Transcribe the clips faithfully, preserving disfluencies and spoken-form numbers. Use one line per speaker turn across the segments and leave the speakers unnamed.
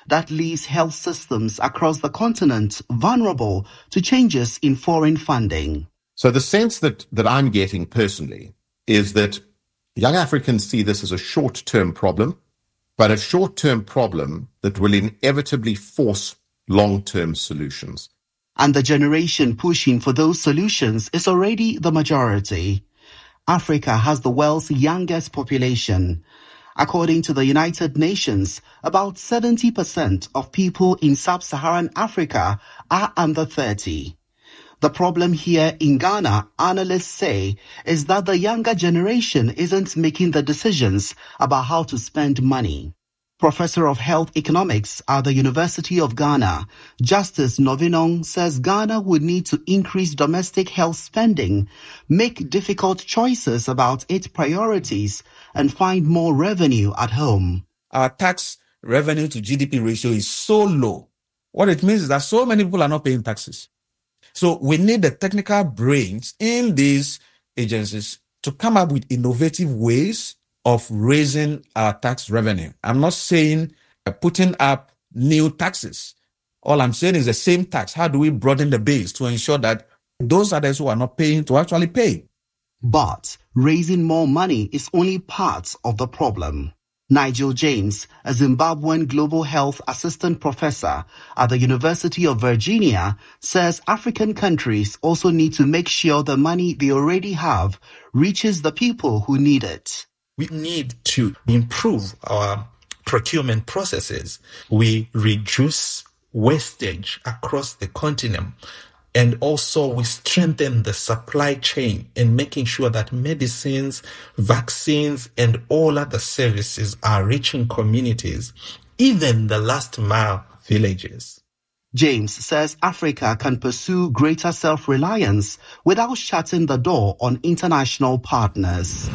that leaves health systems across the continent vulnerable to changes in foreign funding.
So the sense that, that I'm getting personally is that young Africans see this as a short-term problem, but a short-term problem that will inevitably force long-term solutions.
And the generation pushing for those solutions is already the majority. Africa has the world's youngest population. According to the United Nations, about seventy percent of people in sub-Saharan Africa are under thirty. The problem here in Ghana, analysts say, is that the younger generation isn't making the decisions about how to spend money. Professor of Health Economics at the University of Ghana, Justice Novinong, says Ghana would need to increase domestic health spending, make difficult choices about its priorities, and find more revenue at home.
Our tax revenue to G D P ratio is so low. What it means is that so many people are not paying taxes. So we need the technical brains in these agencies to come up with innovative ways of raising our tax revenue. I'm not saying uh, putting up new taxes. All I'm saying is the same tax. How do we broaden the base to ensure that those others who are not paying to actually pay?
But raising more money is only part of the problem. Nigel James, a Zimbabwean global health assistant professor at the University of Virginia, says African countries also need to make sure the money they already have reaches the people who need it.
We need to improve our procurement processes. We reduce wastage across the continent. And also we strengthen the supply chain in making sure that medicines, vaccines, and all other services are reaching communities, even the last mile villages.
James says Africa can pursue greater self-reliance without shutting the door on international partners.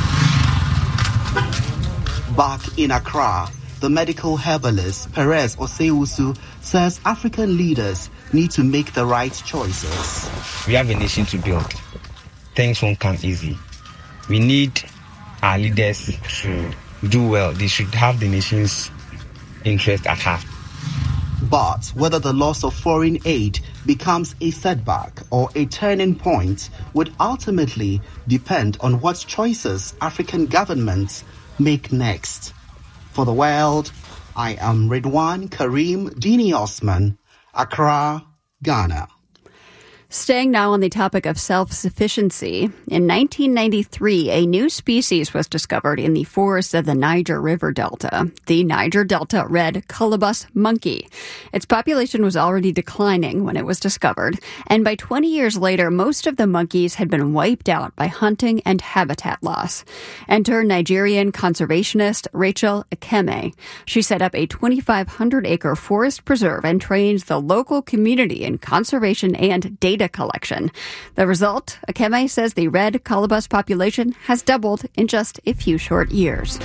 Back in Accra, the medical herbalist Perez Osewusu says African leaders need to make the right choices.
We have a nation to build. Things won't come easy. We need our leaders to do well. They should have the nation's interest at heart.
But whether the loss of foreign aid becomes a setback or a turning point would ultimately depend on what choices African governments make next. For the world, I am Ridwan Karim Dini Osman, Accra, Ghana.
Staying now on the topic of self-sufficiency, in nineteen ninety-three, a new species was discovered in the forests of the Niger River Delta, the Niger Delta red colobus monkey. Its population was already declining when it was discovered, and by twenty years later, most of the monkeys had been wiped out by hunting and habitat loss. Enter Nigerian conservationist Rachel Ekeme. She set up a twenty-five hundred acre forest preserve and trained the local community in conservation and data collection. The result, Ekeme says the red colobus population has doubled in just a few short years.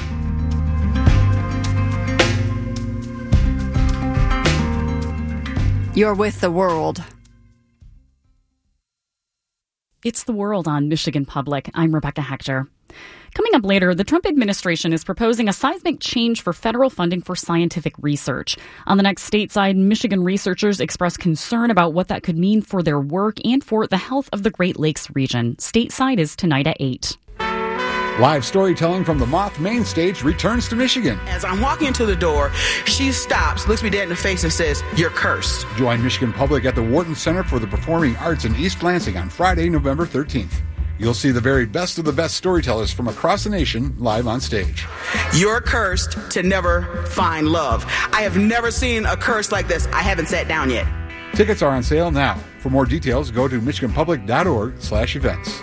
You're with The World.
It's The World on Michigan Public. I'm Rebecca Hector. Coming up later, the Trump administration is proposing a seismic change for federal funding for scientific research. On the next stateside, Michigan researchers express concern about what that could mean for their work and for the health of the Great Lakes region. Stateside is tonight at eight.
Live storytelling from the Moth Main Stage returns to Michigan.
As I'm walking into the door, she stops, looks me dead in the face, and says, "You're cursed."
Join Michigan Public at the Wharton Center for the Performing Arts in East Lansing on Friday, November thirteenth. You'll see the very best of the best storytellers from across the nation live on stage.
You're cursed to never find love. I have never seen a curse like this. I haven't sat down yet.
Tickets are on sale now. For more details, go to michiganpublic.org slash events.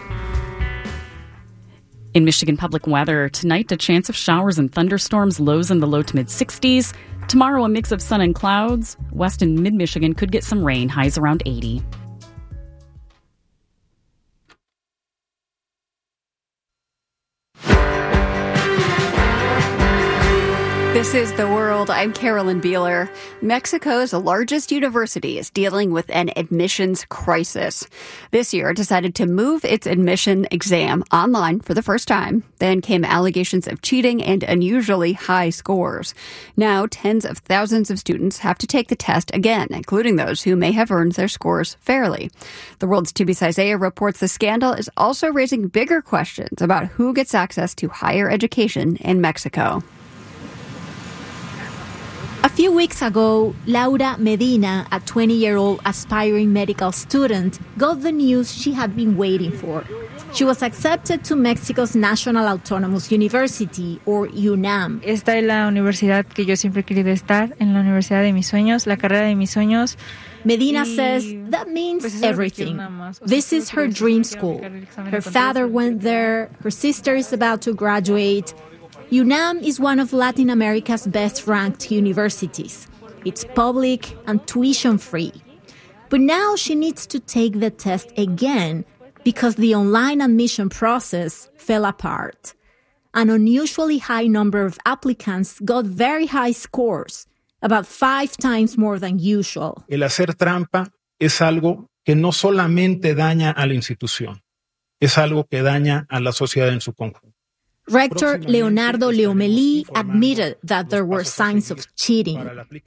In Michigan Public weather, tonight a chance of showers and thunderstorms, lows in the low to mid-sixties. Tomorrow a mix of sun and clouds. West and mid-Michigan could get some rain, highs around eighty.
This This is The World. I'm Carolyn Beeler. Mexico's largest university is dealing with an admissions crisis. This year, it decided to move its admission exam online for the first time. Then came allegations of cheating and unusually high scores. Now, tens of thousands of students have to take the test again, including those who may have earned their scores fairly. The World's Tubi Isaiah reports the scandal is also raising bigger questions about who gets access to higher education in Mexico.
A few weeks ago, Laura Medina, a twenty-year-old aspiring medical student, got the news she had been waiting for. She was accepted to Mexico's National Autonomous University, or UNAM.
Esta es la universidad que yo siempre he querido estar, en la universidad de mis sueños, la carrera de mis sueños.
Medina says that means everything. This is her dream school. Her father went there, her sister is about to graduate. UNAM is one of Latin America's best-ranked universities. It's public and tuition-free. But now she needs to take the test again because the online admission process fell apart. An unusually high number of applicants got very high scores, about five times more than usual.
El hacer trampa es algo que no solamente daña a la institución, es algo que daña a la sociedad en su conjunto.
Rector Leonardo Leomeli admitted that there were signs of cheating.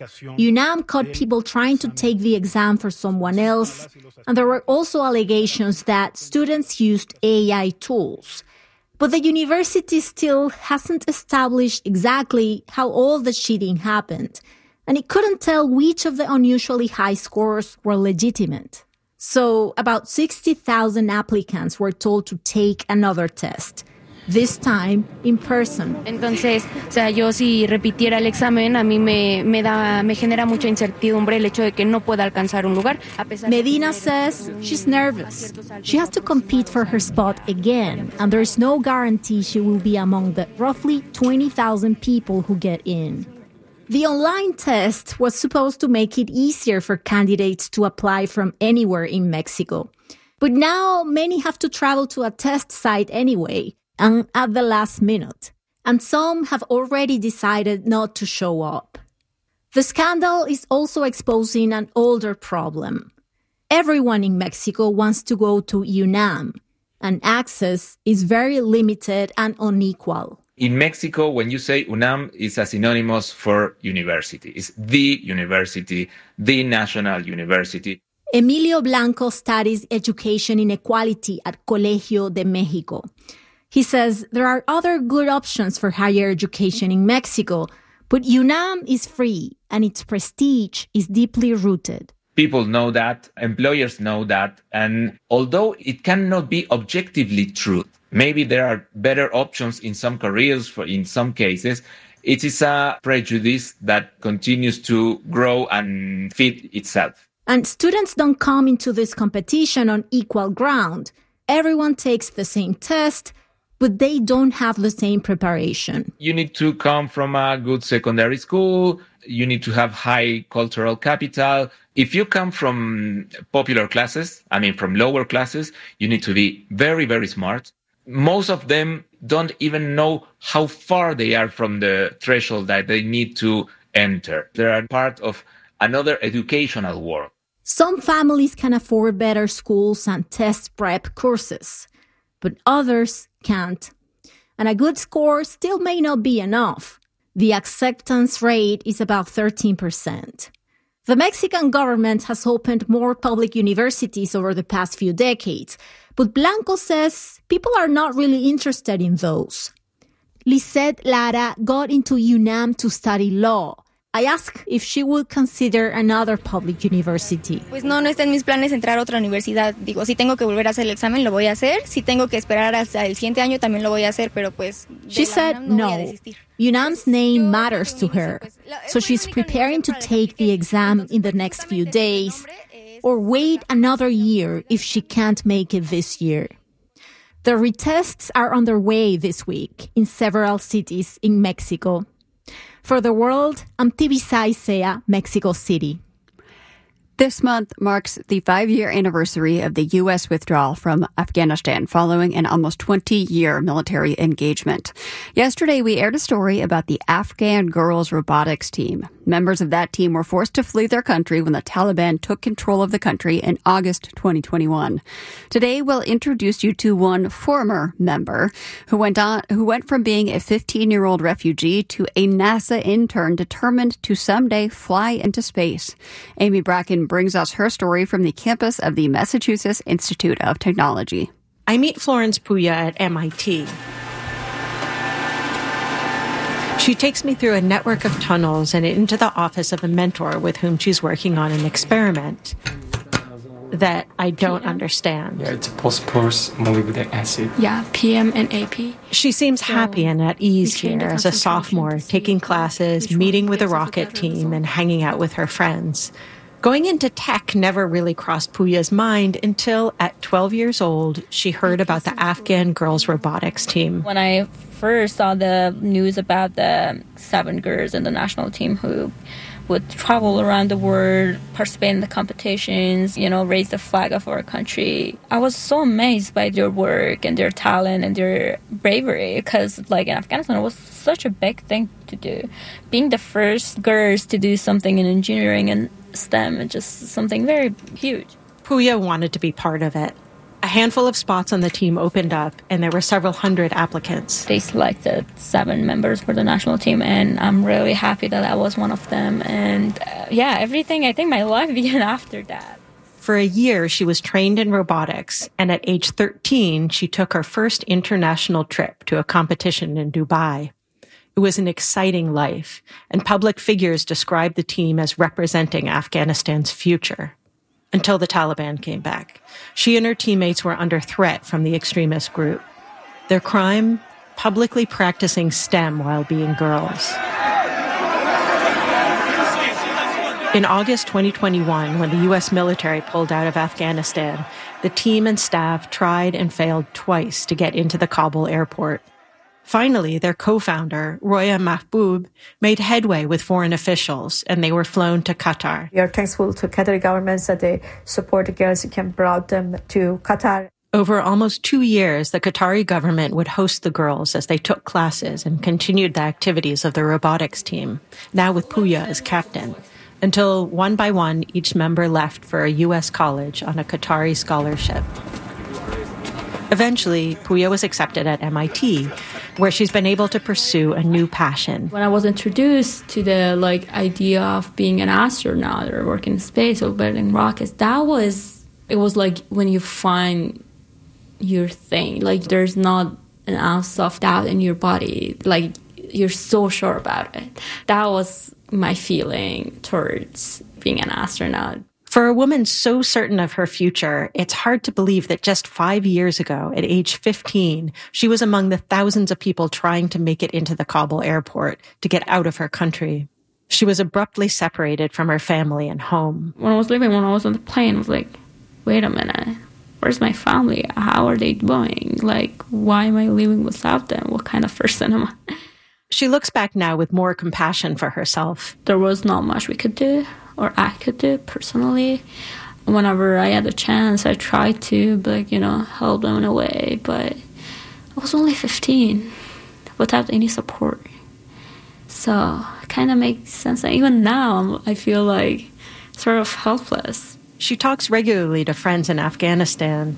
UNAM caught people trying to take the exam for someone else, and there were also allegations that students used A I tools. But the university still hasn't established exactly how all the cheating happened, and it couldn't tell which of the unusually high scores were legitimate. So about sixty thousand applicants were told to take another test. This time in person.
Entonces, o sea, yo si repitiera el examen, a mí me, me da, me genera mucha incertidumbre el hecho de que no pueda alcanzar un lugar. A pesar
Medina says she's nervous. She has to compete for her spot again, and there's no guarantee she will be among the roughly twenty thousand people who get in. The online test was supposed to make it easier for candidates to apply from anywhere in Mexico. But now many have to travel to a test site anyway, and at the last minute, and some have already decided not to show up. The scandal is also exposing an older problem. Everyone in Mexico wants to go to UNAM, and access is very limited and unequal.
In Mexico, when you say UNAM, it's a synonymous for university. It's the university, the national university.
Emilio Blanco studies education inequality at Colegio de México. He says there are other good options for higher education in Mexico, but UNAM is free and its prestige is deeply rooted.
People know that, employers know that, and although it cannot be objectively true, maybe there are better options in some careers, for in some cases, it is a prejudice that continues to grow and feed itself.
And students don't come into this competition on equal ground. Everyone takes the same test, but they don't have the same preparation.
You need to come from a good secondary school. You need to have high cultural capital. If you come from popular classes, I mean, from lower classes, you need to be very, very smart. Most of them don't even know how far they are from the threshold that they need to enter. They are part of another educational world.
Some families can afford better schools and test prep courses, but others can't. And a good score still may not be enough. The acceptance rate is about thirteen percent. The Mexican government has opened more public universities over the past few decades, but Blanco says people are not really interested in those. Lisette Lara got into UNAM to study law. I asked if she would consider another public university.
Pues no, no está en mis planes entrar a otra universidad. Digo, si tengo que volver a hacer el examen, lo voy a hacer. Si tengo que esperar hasta el siguiente año, también lo voy a hacer, pero pues...
She said no. UNAM's name matters to her, so she's preparing to take the exam in the next few days, or wait another year if she can't make it this year. The retests are underway this week in several cities in Mexico. For The World, I'm Tibisay Sea, Mexico City.
This month marks the five-year anniversary of the U S withdrawal from Afghanistan following an almost twenty-year military engagement. Yesterday, we aired a story about the Afghan girls robotics team. Members of that team were forced to flee their country when the Taliban took control of the country in August twenty twenty-one. Today, we'll introduce you to one former member who went on, who went from being a fifteen-year-old refugee to a NASA intern determined to someday fly into space. Amy Bracken brings us her story from the campus of the Massachusetts Institute of Technology.
I meet Florence Puya at M I T. She takes me through a network of tunnels and into the office of a mentor with whom she's working on an experiment that I don't understand.
Yeah, it's a post-porous molybdenum acid.
Yeah, P M and A P.
She seems so happy and at ease here as a sophomore, taking classes, meeting with a rocket team, and hanging out with her friends. Going into tech never really crossed Puya's mind until, at twelve years old, she heard about the Afghan girls robotics team.
When I first saw the news about the seven girls in the national team who would travel around the world, participate in the competitions, you know, raise the flag of our country, I was so amazed by their work and their talent and their bravery, because, like, in Afghanistan, it was such a big thing to do. Being the first girls to do something in engineering and STEM is just something very huge.
Puya wanted to be part of it. A handful of spots on the team opened up, and there were several hundred applicants.
They selected seven members for the national team, and I'm really happy that I was one of them. And uh, yeah, everything, I think my life began after that.
For a year, she was trained in robotics, and at age thirteen, she took her first international trip to a competition in Dubai. It was an exciting life, and public figures described the team as representing Afghanistan's future. Until the Taliban came back. She and her teammates were under threat from the extremist group. Their crime? Publicly practicing STEM while being girls. In August twenty twenty-one, when the U S military pulled out of Afghanistan, the team and staff tried and failed twice to get into the Kabul airport. Finally, their co-founder, Roya Mahbub, made headway with foreign officials, and they were flown to Qatar.
We are thankful to Qatari government that they support the girls and brought them to Qatar.
Over almost two years, the Qatari government would host the girls as they took classes and continued the activities of the robotics team, now with Puya as captain, until one by one, each member left for a U S college on a Qatari scholarship. Eventually, Puya was accepted at M I T, where she's been able to pursue a new passion.
When I was introduced to the like idea of being an astronaut or working in space or building rockets, that was, it was like when you find your thing, like there's not an ounce of doubt in your body, like you're so sure about it. That was my feeling towards being an astronaut.
For a woman so certain of her future, it's hard to believe that just five years ago, at age fifteen, she was among the thousands of people trying to make it into the Kabul airport to get out of her country. She was abruptly separated from her family and home.
When I was leaving, when I was on the plane, I was like, wait a minute, where's my family? How are they doing? Like, why am I leaving without them? What kind of person am I?
She looks back now with more compassion for herself.
There was not much we could do, or I could do personally. Whenever I had a chance, I tried to, like, you know, help them in a way. But I was only fifteen, without any support. So it kind of makes sense. And even now, I feel like sort of helpless.
She talks regularly to friends in Afghanistan.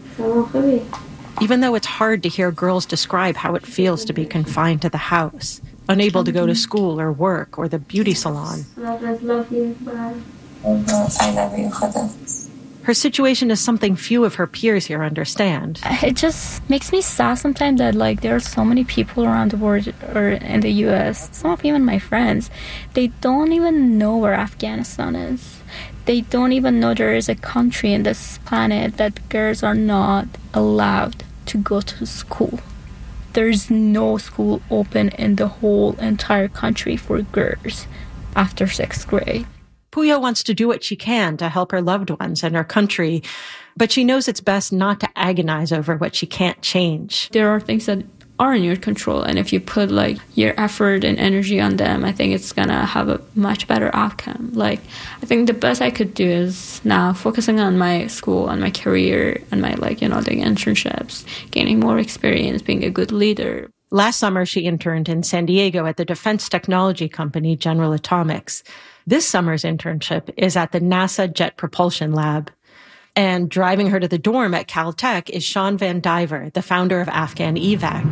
Even though it's hard to hear girls describe how it feels to be confined to the house, unable to go to school or work or the beauty salon.
Love you. Bye.
I love you.
Her situation is something few of her peers here understand.
It just makes me sad sometimes that, like, there are so many people around the world or in the U S, some of even my friends, they don't even know where Afghanistan is. They don't even know there is a country in this planet that girls are not allowed to go to school. There's no school open in the whole entire country for girls after sixth grade.
Puya wants to do what she can to help her loved ones and her country, but she knows it's best not to agonize over what she can't change.
There are things that are in your control. And if you put like your effort and energy on them, I think it's gonna have a much better outcome. Like, I think the best I could do is now focusing on my school, on my career, and my like, you know, doing internships, gaining more experience, being a good leader.
Last summer, she interned in San Diego at the defense technology company General Atomics. This summer's internship is at the NASA Jet Propulsion Lab. And driving her to the dorm at Caltech is Sean Van Diver, the founder of Afghan E VAC.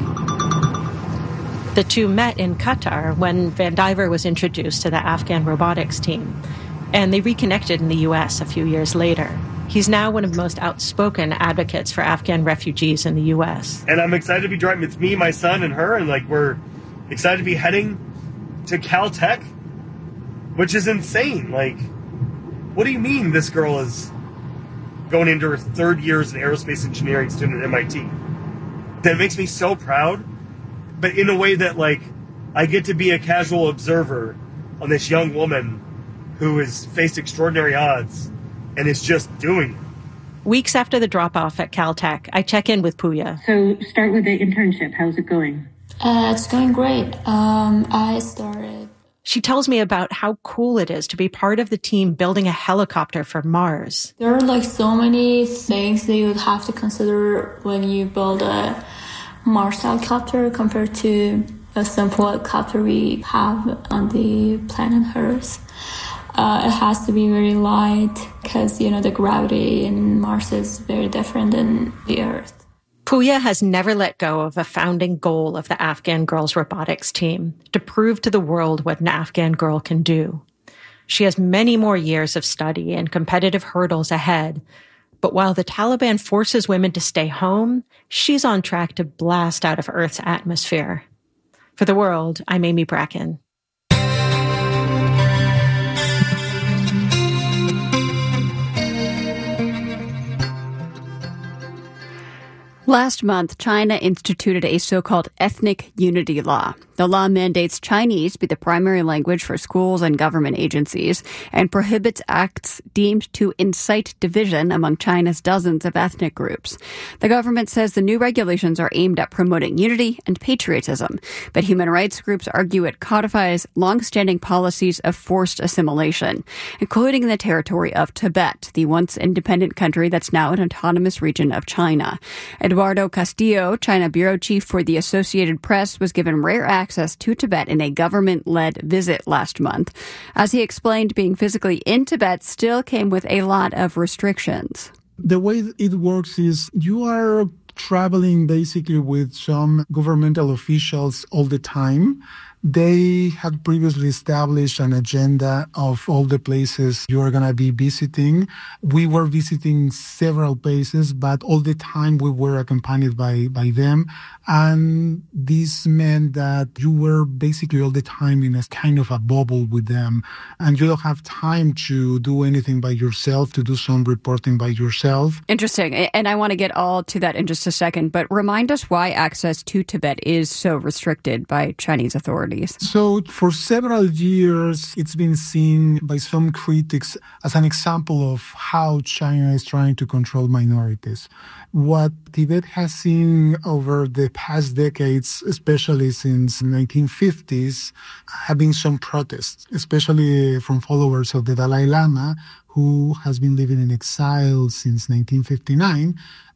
The two met in Qatar when Van Diver was introduced to the Afghan robotics team, and they reconnected in the U S a few years later. He's now one of the most outspoken advocates for Afghan refugees in the U S.
And I'm excited to be driving. It's me, my son, and her, and like we're excited to be heading to Caltech, which is insane. Like, what do you mean this girl is going into her third year as an aerospace engineering student at M I T? That makes me so proud, but in a way that, like, I get to be a casual observer on this young woman who has faced extraordinary odds and is just doing it.
Weeks after the drop-off at Caltech, I check in with Puya.
So start with the internship. How's it going?
Uh, it's going great. Um, I started...
She tells me about how cool it is to be part of the team building a helicopter for Mars.
There are like so many things that you would have to consider when you build a Mars helicopter compared to a simple helicopter we have on the planet Earth. Uh, it has to be very light because, you know, the gravity in Mars is very different than the Earth.
Puya has never let go of a founding goal of the Afghan Girls Robotics team, to prove to the world what an Afghan girl can do. She has many more years of study and competitive hurdles ahead. But while the Taliban forces women to stay home, she's on track to blast out of Earth's atmosphere. For The World, I'm Amy Bracken.
Last month, China instituted a so-called ethnic unity law. The law mandates Chinese be the primary language for schools and government agencies and prohibits acts deemed to incite division among China's dozens of ethnic groups. The government says the new regulations are aimed at promoting unity and patriotism, but human rights groups argue it codifies long-standing policies of forced assimilation, including the territory of Tibet, the once independent country that's now an autonomous region of China. Eduardo Castillo, China bureau chief for the Associated Press, was given rare access to Tibet in a government-led visit last month. As he explained, being physically in Tibet still came with a lot of restrictions.
The way it works is you are traveling basically with some governmental officials all the time. They had previously established an agenda of all the places you are going to be visiting. We were visiting several places, but all the time we were accompanied by, by them. And this meant that you were basically all the time in a kind of a bubble with them. And you don't have time to do anything by yourself, to do some reporting by yourself.
Interesting. And I want to get all to that in just a second, but remind us why access to Tibet is so restricted by Chinese authorities.
So for several years, it's been seen by some critics as an example of how China is trying to control minorities. What Tibet has seen over the past decades, especially since the nineteen fifties, have been some protests, especially from followers of the Dalai Lama, who has been living in exile since nineteen fifty-nine.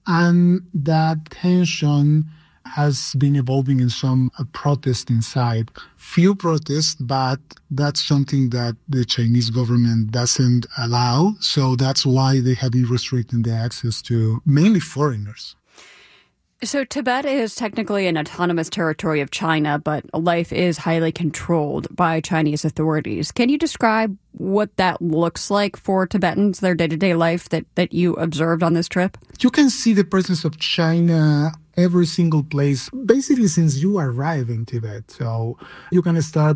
And that tension has been evolving in some uh, protest inside. Few protests, but that's something that the Chinese government doesn't allow. So that's why they have been restricting the access to mainly foreigners.
So Tibet is technically an autonomous territory of China, but life is highly controlled by Chinese authorities. Can you describe what that looks like for Tibetans, their day-to-day life that, that you observed on this trip?
You can see the presence of China every single place, basically since you arrive in Tibet. So you can start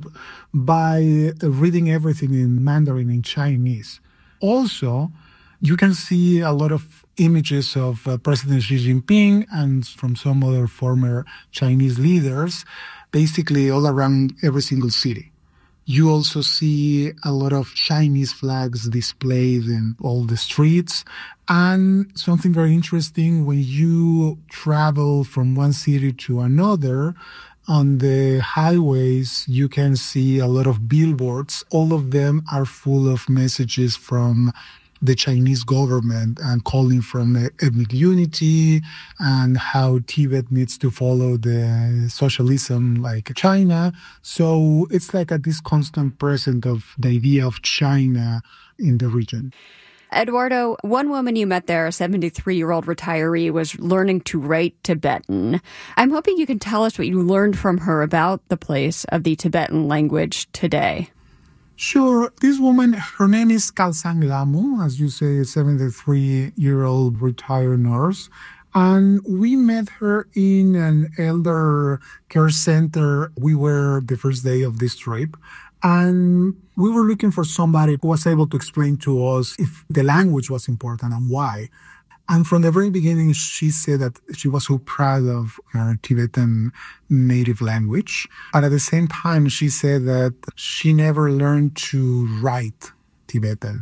by reading everything in Mandarin and Chinese. Also, you can see a lot of images of uh, President Xi Jinping and from some other former Chinese leaders, basically all around every single city. You also see a lot of Chinese flags displayed in all the streets. And something very interesting, when you travel from one city to another, on the highways, you can see a lot of billboards. All of them are full of messages from the Chinese government and calling from ethnic unity and how Tibet needs to follow the socialism like China. So it's like a, this constant presence of the idea of China in the region.
Eduardo, one woman you met there, a seventy-three-year-old retiree, was learning to write Tibetan. I'm hoping you can tell us what you learned from her about the place of the Tibetan language today.
Sure. This woman, her name is Kalsang Lamu, as you say, a seventy-three-year-old retired nurse. And we met her in an elder care center. We were the first day of this trip. And we were looking for somebody who was able to explain to us if the language was important and why. And from the very beginning, she said that she was so proud of her Tibetan native language. And at the same time, she said that she never learned to write Tibetan.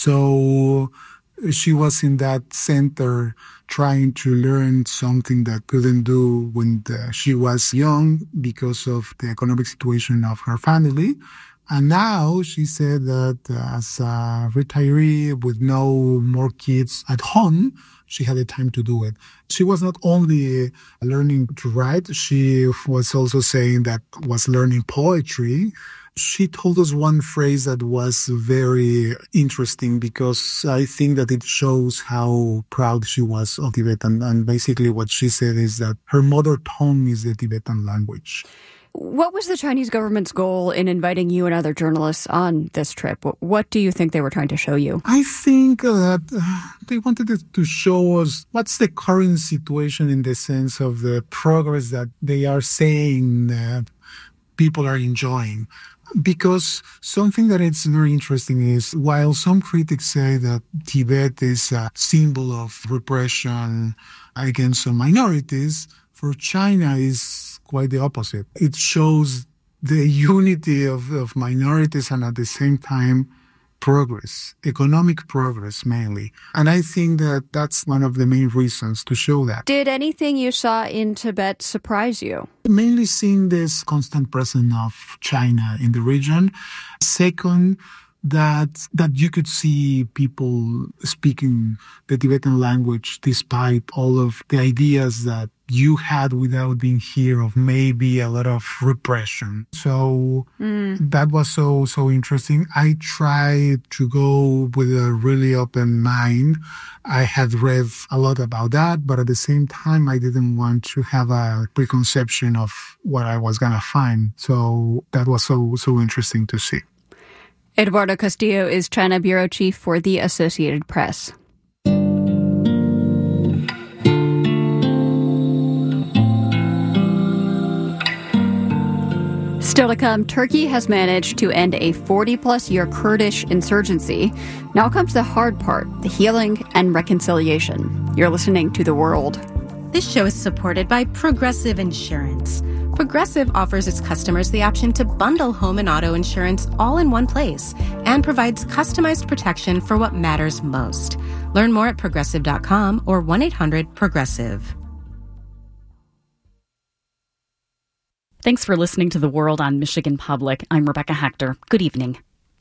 So she was in that center trying to learn something that couldn't do when the, she was young because of the economic situation of her family. And now she said that uh, as a retiree with no more kids at home, she had the time to do it. She was not only learning to write, she was also saying that was learning poetry. She told us one phrase that was very interesting because I think that it shows how proud she was of Tibetan. And basically what she said is that her mother tongue is the Tibetan language.
What was the Chinese government's goal in inviting you and other journalists on this trip? What do you think they were trying to show you?
I think that uh, they wanted to show us what's the current situation in the sense of the progress that they are saying that people are enjoying. Because something that is very interesting is, while some critics say that Tibet is a symbol of repression against some minorities, for China is quite the opposite. It shows the unity of, of minorities and at the same time progress, economic progress mainly. And I think that that's one of the main reasons to show that.
Did anything you saw in Tibet surprise you?
Mainly seeing this constant presence of China in the region. Second, that that you could see people speaking the Tibetan language despite all of the ideas that you had without being here of maybe a lot of repression. So mm. that was so, so interesting. I tried to go with a really open mind. I had read a lot about that, but at the same time, I didn't want to have a preconception of what I was going to find. So that was so, so interesting to see.
Eduardo Castillo is China bureau chief for the Associated Press. Still to come, Turkey has managed to end a forty-plus year Kurdish insurgency. Now comes the hard part, the healing and reconciliation. You're listening to The World.
This show is supported by Progressive Insurance. Progressive offers its customers the option to bundle home and auto insurance all in one place and provides customized protection for what matters most. Learn more at progressive dot com or one eight hundred progressive.
Thanks for listening to The World on Michigan Public. I'm Rebecca Hector. Good evening.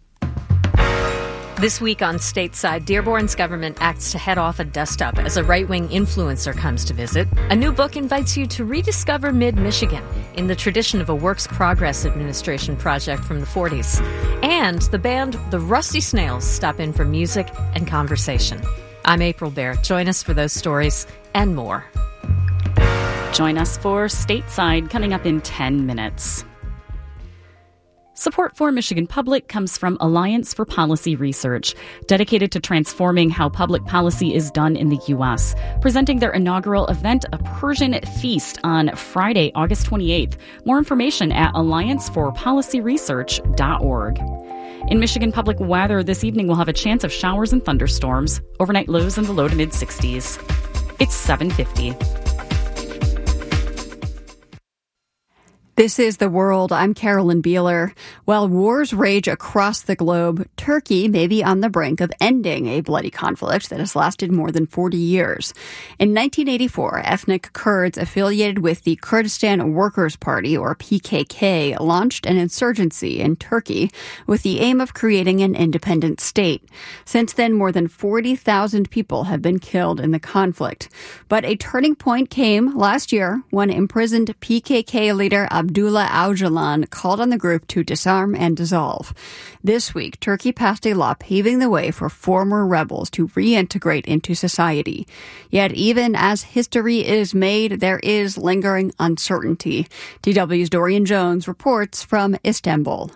This week on Stateside, Dearborn's government acts to head off a dust-up as a right-wing influencer comes to visit. A new book invites you to rediscover mid-Michigan in the tradition of a Works Progress Administration project from the forties. And the band The Rusty Snails stop in for music and conversation. I'm April Baer. Join us for those stories and more.
Join us for Stateside coming up in ten minutes. Support for Michigan Public comes from Alliance for Policy Research, dedicated to transforming how public policy is done in the U S, presenting their inaugural event, A Persian Feast, on Friday, August twenty-eighth. More information at alliance for policy research dot org. In Michigan Public weather, this evening we'll have a chance of showers and thunderstorms, overnight lows in the low to mid-sixties. It's seven fifty.
This is The World. I'm Carolyn Beeler. While wars rage across the globe, Turkey may be on the brink of ending a bloody conflict that has lasted more than forty years. In nineteen eighty-four, ethnic Kurds affiliated with the Kurdistan Workers' Party, or P K K, launched an insurgency in Turkey with the aim of creating an independent state. Since then, more than forty thousand people have been killed in the conflict. But a turning point came last year when imprisoned P K K leader Abdullah Öcalan called on the group to disarm and dissolve. This week, Turkey passed a law paving the way for former rebels to reintegrate into society. Yet even as history is made, there is lingering uncertainty. D W's Dorian Jones reports from Istanbul.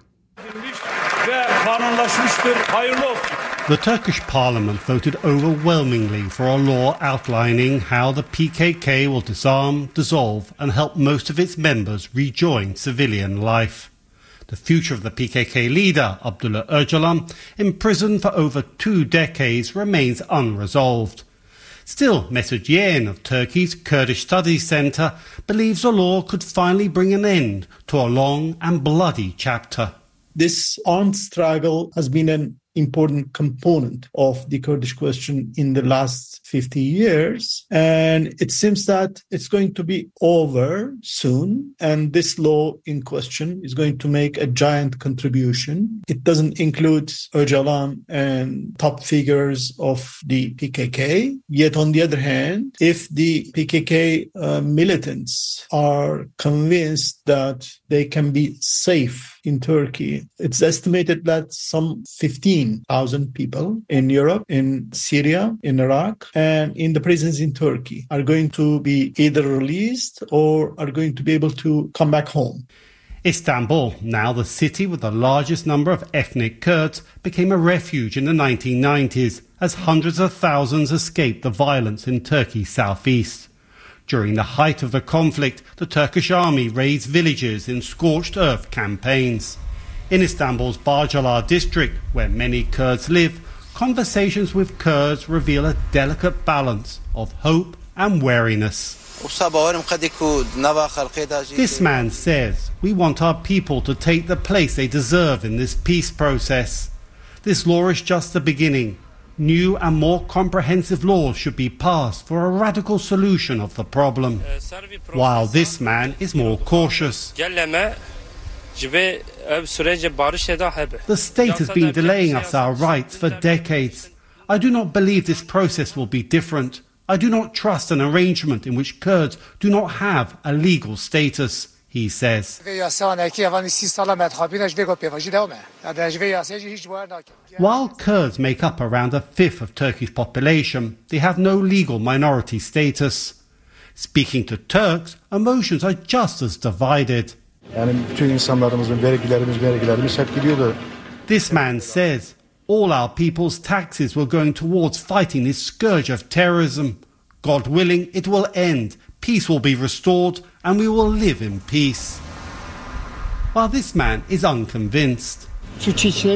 The Turkish parliament voted overwhelmingly for a law outlining how the P K K will disarm, dissolve and help most of its members rejoin civilian life. The future of the P K K leader, Abdullah Öcalan, imprisoned for over two decades, remains unresolved. Still, Mesut Yeğen of Turkey's Kurdish Studies Centre believes the law could finally bring an end to a long and bloody chapter.
This armed struggle has been an important component of the Kurdish question in the last fifty years. And it seems that it's going to be over soon. And this law in question is going to make a giant contribution. It doesn't include Öcalan and top figures of the P K K. Yet on the other hand, if the P K K uh, militants are convinced that they can be safe in Turkey, it's estimated that some fifteen thousand people in Europe, in Syria, in Iraq, and in the prisons in Turkey are going to be either released or are going to be able to come back home.
Istanbul, now the city with the largest number of ethnic Kurds, became a refuge in the nineteen nineties as hundreds of thousands escaped the violence in Turkey's southeast. During the height of the conflict, the Turkish army razed villages in scorched earth campaigns. In Istanbul's Bağcılar district, where many Kurds live, conversations with Kurds reveal a delicate balance of hope and wariness. This man says, "We want our people to take the place they deserve in this peace process. This law is just the beginning. New and more comprehensive laws should be passed for a radical solution of the problem." While this man is more cautious. The state has been delaying us our rights for decades. I do not believe this process will be different. I do not trust an arrangement in which Kurds do not have a legal status, he says. While Kurds make up around a fifth of Turkey's population, they have no legal minority status. Speaking to Turks, emotions are just as divided. This man says, all our people's taxes were going towards fighting this scourge of terrorism. God willing, it will end, peace will be restored, and we will live in peace. While this man is unconvinced. They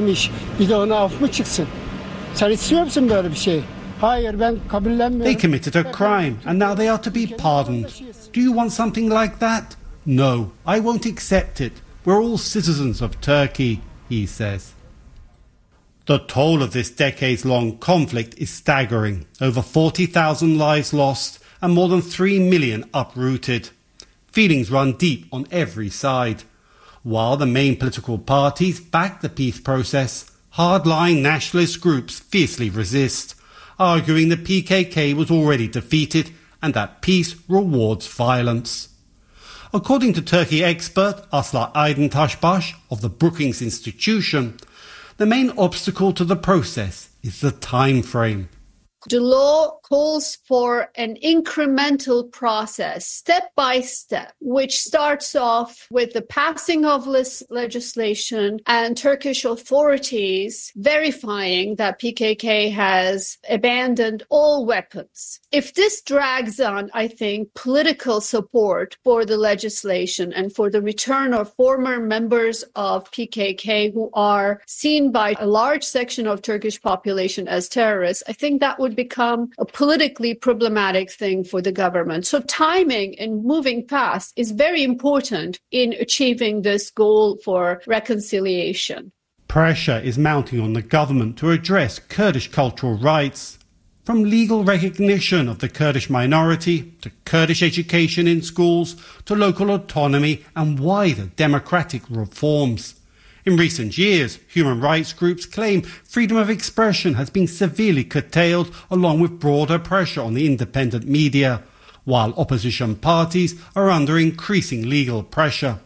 committed a crime, and now they are to be pardoned. Do you want something like that? No, I won't accept it. We're all citizens of Turkey, he says. The toll of this decades-long conflict is staggering. Over forty thousand lives lost and more than three million uprooted. Feelings run deep on every side. While the main political parties back the peace process, hardline nationalist groups fiercely resist, arguing the P K K was already defeated and that peace rewards violence. According to Turkey expert Aslı Aydın Taşbaş of the Brookings Institution, the main obstacle to the process is the time frame.
The law calls for an incremental process, step by step, which starts off with the passing of this legislation and Turkish authorities verifying that P K K has abandoned all weapons. If this drags on, I think political support for the legislation and for the return of former members of P K K who are seen by a large section of Turkish population as terrorists, I think that would become a politically problematic thing for the government. So timing and moving fast is very important in achieving this goal for reconciliation.
Pressure is mounting on the government to address Kurdish cultural rights, from legal recognition of the Kurdish minority to Kurdish education in schools to local autonomy and wider democratic reforms. In recent years, human rights groups claim freedom of expression has been severely curtailed, along with broader pressure on the independent media, while opposition parties are under increasing legal pressure.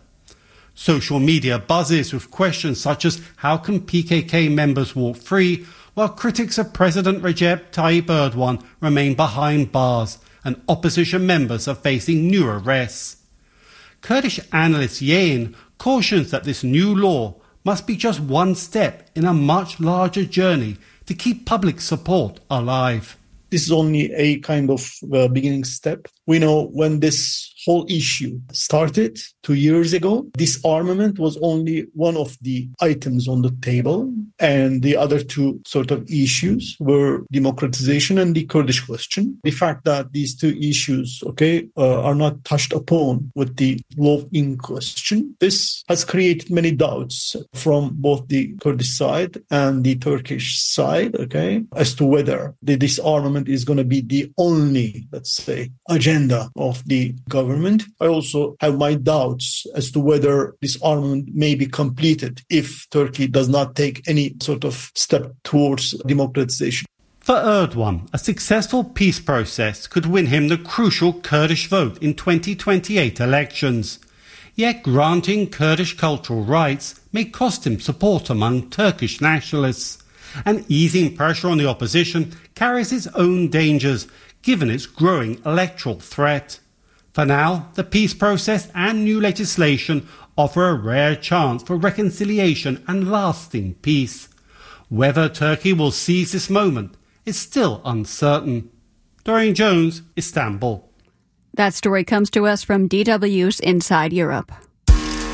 Social media buzzes with questions such as how can P K K members walk free, while critics of President Recep Tayyip Erdogan remain behind bars and opposition members are facing new arrests. Kurdish analyst Yain cautions that this new law must be just one step in a much larger journey to keep public support alive.
This is only a kind of uh, beginning step. We know when this whole issue started two years ago, disarmament was only one of the items on the table. And the other two sort of issues were democratization and the Kurdish question. The fact that these two issues, okay, uh, are not touched upon with the law in question, this has created many doubts from both the Kurdish side and the Turkish side, okay, as to whether the disarmament is going to be the only, let's say, agenda of the government. I also have my doubts as to whether disarmament may be completed if Turkey does not take any sort of step towards democratization.
For Erdogan, a successful peace process could win him the crucial Kurdish vote in twenty twenty-eight elections. Yet granting Kurdish cultural rights may cost him support among Turkish nationalists. And easing pressure on the opposition carries its own dangers, given its growing electoral threat. For now, the peace process and new legislation offer a rare chance for reconciliation and lasting peace. Whether Turkey will seize this moment is still uncertain. Dorian Jones, Istanbul.
That story comes to us from D W's Inside Europe.